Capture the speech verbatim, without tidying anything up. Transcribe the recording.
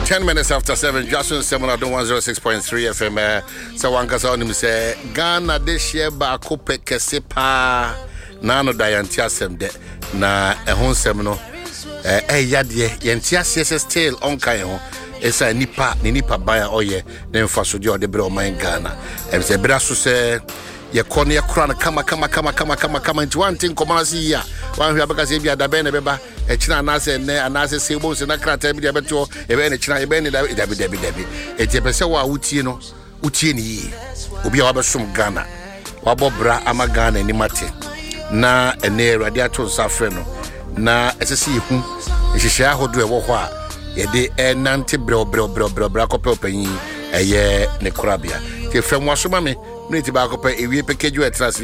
Ten minutes after seven, Johnson Seminole one oh six point three F M. So one can say, say Ghana this year ba kope kese pa na no dayantia sem de na ehon sem no eh eh yade yentia cs still on kan ho esa nipa ni nipa ban oye na mfa so de ode bre o man Ghana em se bra so se ye kono ye kura na kama kama kama kama kama kama into one thing commerce ya one hwe abaka se bia da ben na beba e china na se ne anase se bo se na krata bi de beto e be ne china e be ne da bi da bi da bi e tie pese wa wutie no wutie ni yi obi a wabesom Ghana wabobra ama Ghana ni mate na ene awade ato safre no na esese ihu ehihia hodo e wo ho a ye de enante bre bre bre bre bre akopɛ opanyin eye ne korabia ke fam wasoma me minute ba akopɛ ewie package we trans